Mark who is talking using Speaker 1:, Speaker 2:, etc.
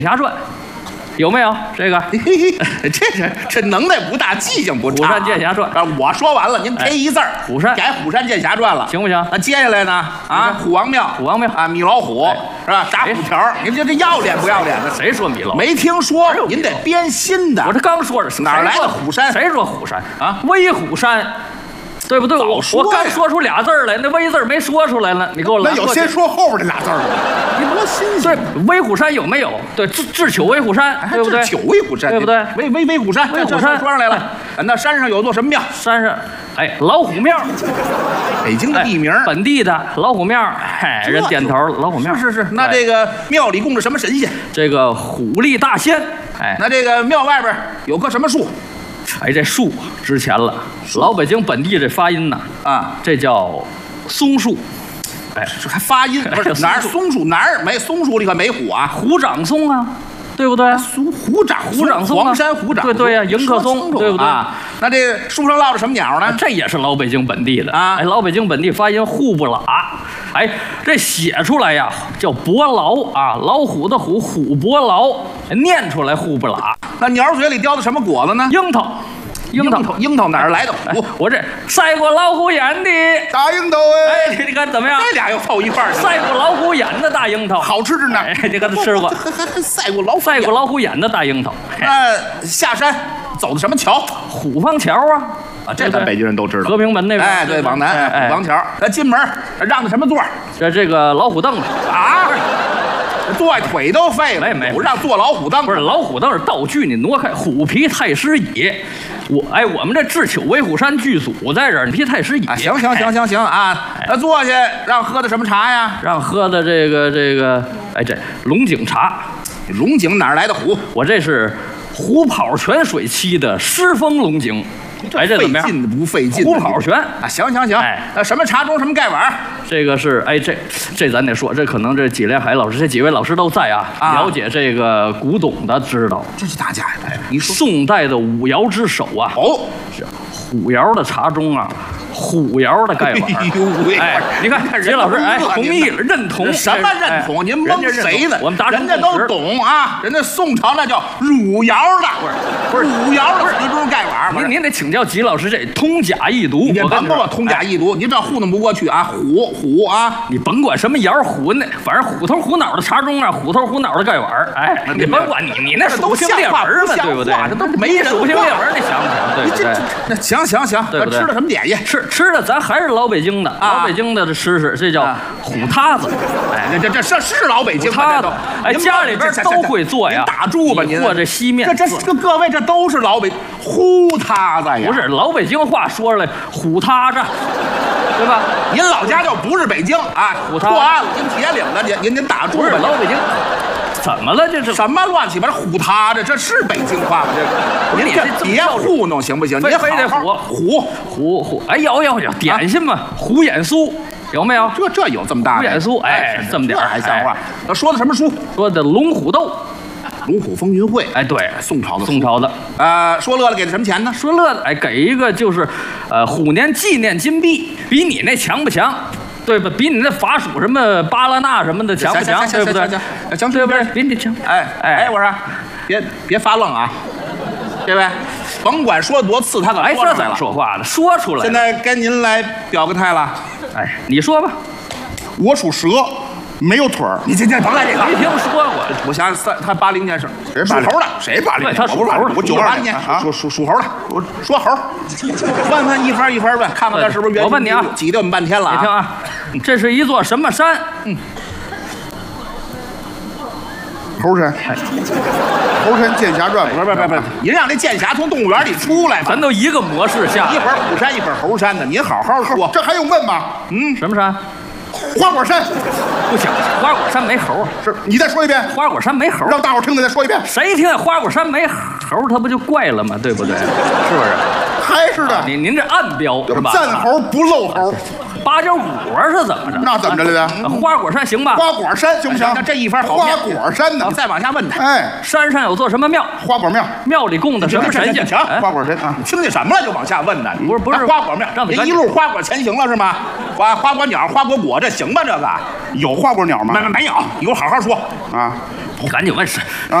Speaker 1: 侠传有没有这个？
Speaker 2: 这能耐不大，记性不差。
Speaker 1: 虎山剑侠传
Speaker 2: 啊，我说完了，您添一字儿，
Speaker 1: 虎山
Speaker 2: 改虎山剑侠传了，
Speaker 1: 行不行？
Speaker 2: 那接下来呢？啊，虎王庙，
Speaker 1: 虎王庙
Speaker 2: 啊，米老虎是吧？炸虎条，您这要脸不要脸的？
Speaker 1: 谁说米老虎？
Speaker 2: 没听说，您得编新的。
Speaker 1: 我这刚说的，
Speaker 2: 哪来的虎山？
Speaker 1: 谁说虎山
Speaker 2: 啊？
Speaker 1: 威虎山。对不对？我刚说出俩字来，那威字没说出来了，你给我来。
Speaker 2: 那有先说后边这俩字了，你多新鲜！
Speaker 1: 对，威虎山有没有？对，智取威虎山，对不对？
Speaker 2: 智取威虎山，
Speaker 1: 对不对？
Speaker 2: 威虎山，
Speaker 1: 威虎山
Speaker 2: 说上来了。那山上有座什么庙？
Speaker 1: 山上，哎，老虎庙，
Speaker 2: 北京的地名，
Speaker 1: 本地的老虎庙。哎，人点头，老虎庙。
Speaker 2: 是。那这个庙里供着什么神仙？
Speaker 1: 这个虎力大仙。哎，
Speaker 2: 那这个庙外边有棵什么树？
Speaker 1: 哎，这树值钱了。老北京本地这发音呢，
Speaker 2: 啊，
Speaker 1: 这叫松树。
Speaker 2: 哎，这还发音不是哪儿松树哪儿没松树里可没虎啊？
Speaker 1: 虎掌松啊，对不对？
Speaker 2: 虎掌松，黄山虎掌。
Speaker 1: 对呀，迎客松，对不对？
Speaker 2: 啊，那这树上落着什么鸟呢？
Speaker 1: 这也是老北京本地的
Speaker 2: 啊。
Speaker 1: 哎，老北京本地发音户不拉。哎，这写出来呀叫伯劳啊，老虎的虎，虎伯劳，念出来户不拉。
Speaker 2: 那鸟嘴里叼的什么果子呢？樱桃哪儿来的虎？
Speaker 1: 我这赛过老虎眼的
Speaker 2: 大樱桃
Speaker 1: 哎，你看怎么样？
Speaker 2: 这俩又凑一块儿，
Speaker 1: 赛过老虎眼的大樱桃，
Speaker 2: 好吃着呢。
Speaker 1: 哎，你看他吃过，
Speaker 2: 赛过
Speaker 1: 老虎眼的大樱桃。
Speaker 2: 下山走的什么桥？
Speaker 1: 虎坊桥啊。
Speaker 2: 啊，这咱北京人都知道。
Speaker 1: 和平门那边，
Speaker 2: 哎，对，往南虎坊桥。进门让的什么座？
Speaker 1: 这个老虎凳子
Speaker 2: 啊。坐腿都废了，没让坐老虎凳，
Speaker 1: 不是老虎凳是道具，你挪开。虎皮太师椅，我们这智取威虎山剧组在这儿，你皮太师椅。
Speaker 2: 行啊，那坐下让喝的什么茶呀？
Speaker 1: 让喝的这个，哎，这龙井茶。
Speaker 2: 龙井哪来的虎？
Speaker 1: 我这是虎跑泉水沏的狮峰龙井。哎，这怎么样？
Speaker 2: 费劲不费劲？
Speaker 1: 虎跑泉
Speaker 2: 啊，行。
Speaker 1: 哎，
Speaker 2: 那什么茶盅什么盖碗？
Speaker 1: 这个是哎，这咱得说，这可能这纪连海老师这几位老师都在啊，了解这个古董的知道。
Speaker 2: 这是大家呀！哎，你说
Speaker 1: 宋代的五窑之首啊，是虎窑的茶盅啊。虎窑的盖碗，哎，你看杰老师，哎，同意认同
Speaker 2: 什么认同？您蒙谁呢？
Speaker 1: 我们达成
Speaker 2: 人家都懂啊，人家宋朝那叫汝窑的，不是汝窑的瓷盅盖碗。
Speaker 1: 您得请教吉老师，这通假易读。
Speaker 2: 你甭跟我通假易读，您这糊弄不过去啊！虎啊，
Speaker 1: 你甭管什么窑虎呢，反正虎头虎脑的茶盅啊，虎头虎脑的盖碗，哎，你甭管你那属性列文嘛，对不对？
Speaker 2: 这都没
Speaker 1: 属性列文，你想不想？对不对？
Speaker 2: 那行，
Speaker 1: 对不对？
Speaker 2: 吃的什么点心？
Speaker 1: 吃的咱还是老北京的，老北京的这吃食，这叫虎塌子。
Speaker 2: 哎，这是老北京
Speaker 1: 塌子。哎，家里边都会做呀。
Speaker 2: 打住吧，您
Speaker 1: 或者西面。
Speaker 2: 这各位这都是老北虎塌子呀。
Speaker 1: 不是老北京话说出来，虎塌子，对吧？
Speaker 2: 您老家就不是北京啊，破案了，您铁岭的，您打住吧，
Speaker 1: 老北京。怎么了？这是
Speaker 2: 什么乱七八糟虎塌着？这是北京话吗？这您这别糊弄行不行？您
Speaker 1: 非得虎，哎有点心嘛，虎眼酥有没有？
Speaker 2: 这有这么大？
Speaker 1: 虎眼酥，哎，这么点
Speaker 2: 还像话？他说的什么书？
Speaker 1: 说的《龙虎斗》，
Speaker 2: 《龙虎风云会》。
Speaker 1: 哎，对，宋朝的。
Speaker 2: 说乐了给他什么钱呢？
Speaker 1: 说乐了，哎，给一个就是虎年纪念金币，比你那强不强？对吧？比你那法属什么巴拉纳什么的强不强？对不对？
Speaker 2: 强，
Speaker 1: 对不对？比你强。
Speaker 2: 哎，我说，别发愣啊，对呗？甭管说多次，他可说出来了。
Speaker 1: 说话了，说出来了。
Speaker 2: 现在跟您来表个态了。
Speaker 1: 哎，你说吧。
Speaker 3: 我属蛇，没有腿儿。
Speaker 2: 你今天甭来这个。
Speaker 1: 没听说过。
Speaker 2: 我想想，他80年生，
Speaker 3: 谁
Speaker 2: 属猴的？
Speaker 3: 谁80年？
Speaker 1: 他属猴的。
Speaker 3: 我92
Speaker 2: 年
Speaker 3: 啊，
Speaker 2: 属猴的。我说猴，问一分一分问，看看他是不是原。
Speaker 1: 我问你啊，
Speaker 2: 挤兑我们半天了啊！
Speaker 1: 你听啊，这是一座什么山？
Speaker 3: 猴山。猴山剑侠传。
Speaker 2: 不是，您让这剑侠从动物园里出来，
Speaker 1: 咱都一个模式下，
Speaker 2: 一会儿虎山，一会儿猴山的，您好好说。
Speaker 3: 这还用问吗？
Speaker 1: 什么山？
Speaker 3: 花果山。
Speaker 1: 不行，花果山没猴。
Speaker 3: 是你再说一遍。
Speaker 1: 花果山没猴，
Speaker 3: 让大伙听着再说一遍。
Speaker 1: 谁听见花果山没猴，他不就怪了吗？对不对？是不是？
Speaker 3: 还是的。
Speaker 1: 您这暗标是吧？
Speaker 3: 赞猴不露猴。
Speaker 1: 八角果是怎么着？
Speaker 3: 那怎么着来的？
Speaker 1: 花果山行吧？
Speaker 3: 花果山行不行？
Speaker 2: 这一番好
Speaker 3: 花果山呢？
Speaker 2: 你再往下问他。
Speaker 3: 哎，
Speaker 1: 山上有座什么庙？
Speaker 3: 花果庙。
Speaker 1: 庙里供的什么神仙？
Speaker 3: 花果神啊！
Speaker 2: 你听见什么了就往下问呢？
Speaker 1: 不是
Speaker 2: 花果庙，您一路花果前行了是吗？花果鸟、花果果，这行吧？这个
Speaker 3: 有花果鸟吗？
Speaker 2: 没有，你给我好好说
Speaker 3: 啊！
Speaker 1: 你赶紧问是